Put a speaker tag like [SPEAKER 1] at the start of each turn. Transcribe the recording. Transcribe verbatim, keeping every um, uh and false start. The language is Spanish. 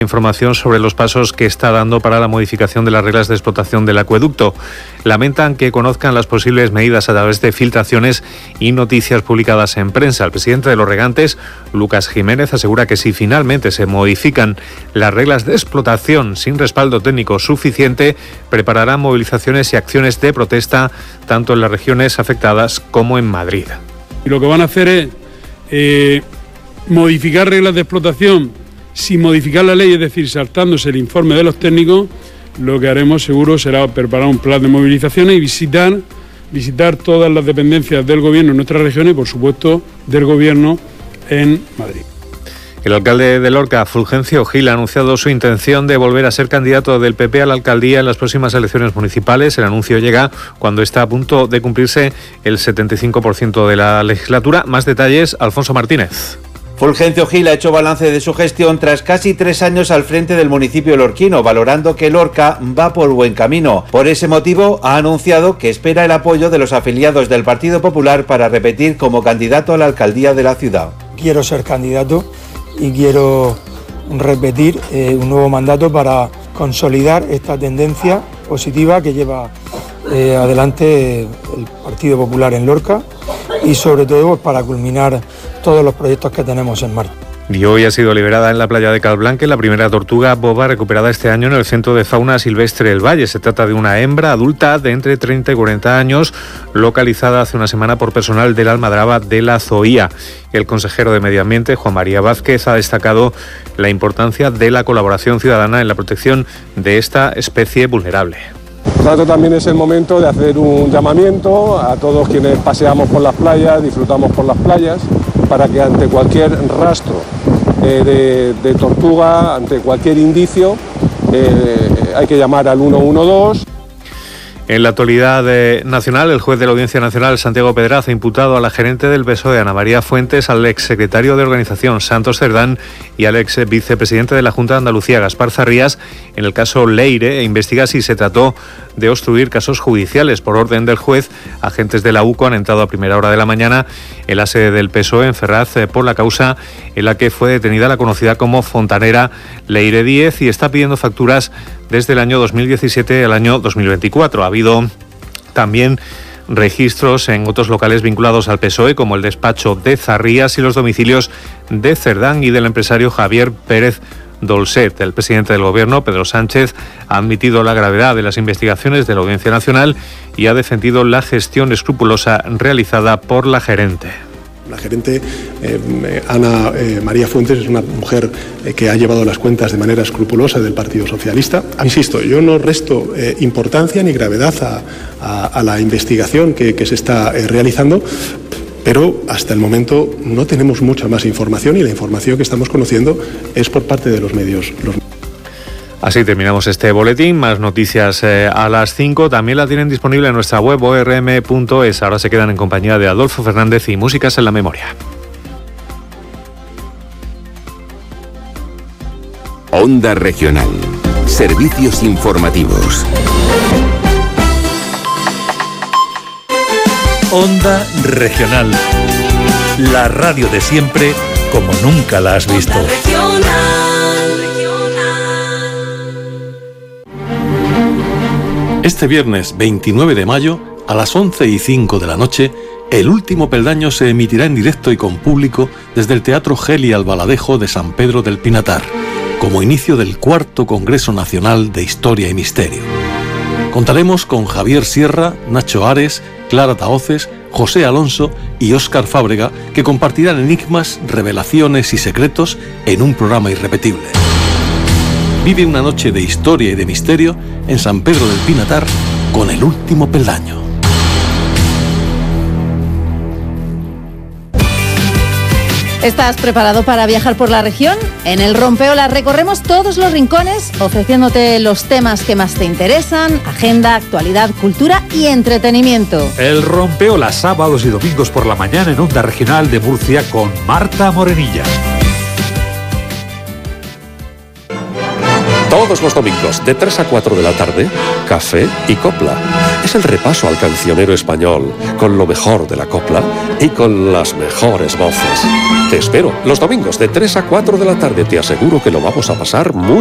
[SPEAKER 1] Información sobre los pasos que está dando para la modificación de las reglas de explotación del acueducto. Lamentan que conozcan las posibles medidas a través de filtraciones y noticias publicadas en prensa. El presidente de los regantes, Lucas Jiménez, asegura que si finalmente se modifican las reglas de explotación sin respaldo técnico suficiente, prepararán movilizaciones y acciones de protesta tanto en las regiones afectadas como en Madrid.
[SPEAKER 2] Y lo que van a hacer es eh, modificar reglas de explotación sin modificar la ley, es decir, saltándose el informe de los técnicos. Lo que haremos seguro será preparar un plan de movilizaciones y visitar, visitar todas las dependencias del Gobierno en nuestra región y, por supuesto, del Gobierno en Madrid.
[SPEAKER 1] El alcalde de Lorca, Fulgencio Gil, ha anunciado su intención de volver a ser candidato del P P a la alcaldía en las próximas elecciones municipales. El anuncio llega cuando está a punto de cumplirse el setenta y cinco por ciento de la legislatura. Más detalles, Alfonso Martínez.
[SPEAKER 3] Fulgencio Gil ha hecho balance de su gestión tras casi tres años al frente del municipio lorquino, valorando que Lorca va por buen camino. Por ese motivo, ha anunciado que espera el apoyo de los afiliados del Partido Popular para repetir como candidato a la alcaldía de la ciudad.
[SPEAKER 4] Quiero ser candidato y quiero repetir eh, un nuevo mandato para consolidar esta tendencia positiva que lleva eh, adelante el Partido Popular en Lorca y sobre todo pues, para culminar todos los proyectos que tenemos en marcha.
[SPEAKER 1] Y hoy ha sido liberada en la playa de Calblanque la primera tortuga boba recuperada este año en el Centro de Fauna Silvestre del Valle. Se trata de una hembra adulta de entre treinta y cuarenta años, localizada hace una semana por personal de la Almadraba de la Zoía. El consejero de Medio Ambiente, Juan María Vázquez, ha destacado la importancia de la colaboración ciudadana en la protección de esta especie vulnerable.
[SPEAKER 5] Por tanto, también es el momento de hacer un llamamiento a todos quienes paseamos por las playas, disfrutamos por las playas, para que ante cualquier rastro eh, de, de tortuga, ante cualquier indicio, eh, hay que llamar al uno uno dos.
[SPEAKER 1] En la actualidad eh, nacional, el juez de la Audiencia Nacional, Santiago Pedraz, ha imputado a la gerente del P S O E, Ana María Fuentes, al exsecretario de Organización, Santos Cerdán, y al ex vicepresidente de la Junta de Andalucía, Gaspar Zarrías, en el caso Leire, e investiga si se trató de obstruir casos judiciales. Por orden del juez, agentes de la U C O han entrado a primera hora de la mañana en la sede del P S O E en Ferraz eh, por la causa en la que fue detenida la conocida como fontanera Leire Díez y está pidiendo facturas desde el año dos mil diecisiete al año dos mil veinticuatro. Ha habido también registros en otros locales vinculados al P S O E, como el despacho de Zarrías y los domicilios de Cerdán y del empresario Javier Pérez Dolcet. El presidente del Gobierno, Pedro Sánchez, ha admitido la gravedad de las investigaciones de la Audiencia Nacional y ha defendido la gestión escrupulosa realizada por la gerente.
[SPEAKER 6] La gerente eh, Ana eh, María Fuentes es una mujer eh, que ha llevado las cuentas de manera escrupulosa del Partido Socialista. Insisto, yo no resto eh, importancia ni gravedad a, a, a la investigación que, que se está eh, realizando, pero hasta el momento no tenemos mucha más información y la información que estamos conociendo es por parte de los medios. Los...
[SPEAKER 1] Así terminamos este boletín. Más noticias eh, a las cinco. También la tienen disponible en nuestra web o r m punto es. Ahora se quedan en compañía de Adolfo Fernández y Músicas en la Memoria.
[SPEAKER 7] Onda Regional. Servicios informativos.
[SPEAKER 8] Onda Regional. La radio de siempre como nunca la has visto. Este viernes veintinueve de mayo, a las once y cinco de la noche, El último peldaño se emitirá en directo y con público desde el Teatro Geli Albaladejo de San Pedro del Pinatar, como inicio del cuarto Congreso Nacional de Historia y Misterio. Contaremos con Javier Sierra, Nacho Ares, Clara Tahoces, José Alonso y Óscar Fábrega, que compartirán enigmas, revelaciones y secretos en un programa irrepetible. Vive una noche de historia y de misterio en San Pedro del Pinatar con El último peldaño.
[SPEAKER 9] ¿Estás preparado para viajar por la región? En el Rompeola recorremos todos los rincones, ofreciéndote los temas que más te interesan, agenda, actualidad, cultura y entretenimiento.
[SPEAKER 10] El Rompeola, sábados y domingos por la mañana en Onda Regional de Murcia con Marta Morenilla.
[SPEAKER 11] Todos los domingos, de tres a cuatro de la tarde, Café y Copla. Es el repaso al cancionero español, con lo mejor de la copla y con las mejores voces. Te espero los domingos de tres a cuatro de la tarde. Te aseguro que lo vamos a pasar muy